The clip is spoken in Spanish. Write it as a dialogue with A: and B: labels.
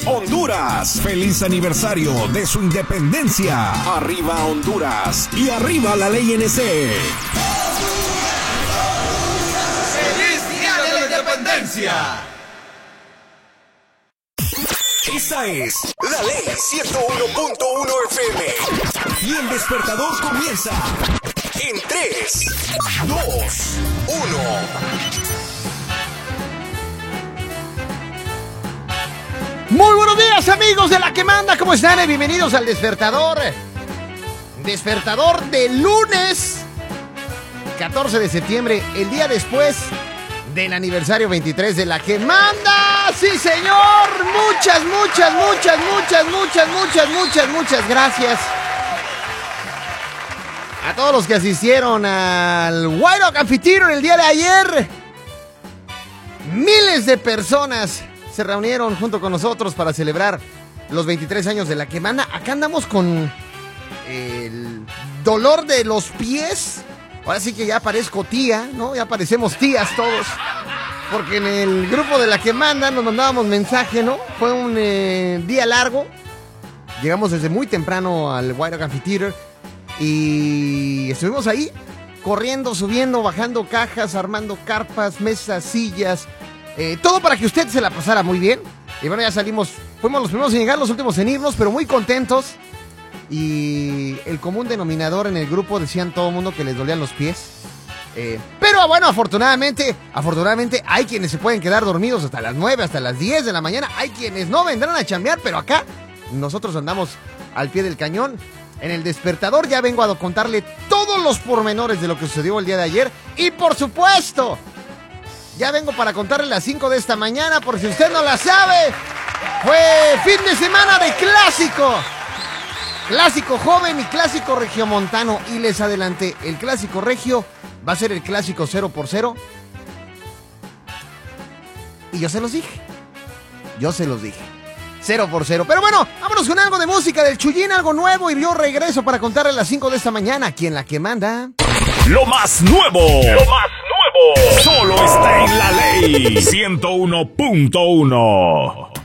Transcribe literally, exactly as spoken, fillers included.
A: Honduras. Feliz aniversario de su independencia. Arriba Honduras y arriba la ley N C.
B: ¡Feliz Día de la Independencia!
A: Esta es la ley ciento uno punto uno F M. Y el despertador comienza en tres, dos, uno.
C: Muy buenos días, amigos de La Que Manda, ¿cómo están? Bienvenidos al Despertador. Despertador de lunes catorce de septiembre, el día después del aniversario veintitrés de La Que Manda. ¡Sí, señor! Muchas, muchas, muchas, muchas, muchas, muchas, muchas, muchas gracias a todos los que asistieron al White Oak Amphitheater el día de ayer. Miles de personas se reunieron junto con nosotros para celebrar los veintitrés años de La Que Manda. Acá andamos con el dolor de los pies. Ahora sí que ya parezco tía, ¿no? Ya parecemos tías todos. Porque en el grupo de La Que Manda nos mandábamos mensaje, ¿no? Fue un eh, día largo. Llegamos desde muy temprano al White Oak Amphitheater y estuvimos ahí corriendo, subiendo, bajando cajas, armando carpas, mesas, sillas. Eh, todo para que usted se la pasara muy bien. Y bueno, ya salimos, fuimos los primeros en llegar, los últimos en irnos, pero muy contentos. Y el común denominador en el grupo decían todo el mundo que les dolían los pies. Eh, pero bueno, afortunadamente, afortunadamente hay quienes se pueden quedar dormidos hasta las nueve, hasta las diez de la mañana. Hay quienes no vendrán a chambear, pero acá nosotros andamos al pie del cañón. En el despertador ya vengo a contarle todos los pormenores de lo que sucedió el día de ayer. Y por supuesto, ya vengo para contarle las cinco de esta mañana, por si usted no la sabe. Fue fin de semana de clásico. Clásico joven y clásico regiomontano. Y les adelanté, el clásico regio va a ser el clásico cero por cero. Y yo se los dije. Yo se los dije. Cero por cero. Pero bueno, vámonos con algo de música del Chuyín, algo nuevo. Y yo regreso para contarle las cinco de esta mañana aquí en La Que Manda.
A: Lo más nuevo. Lo más nuevo. Solo está en la ley ciento uno punto uno.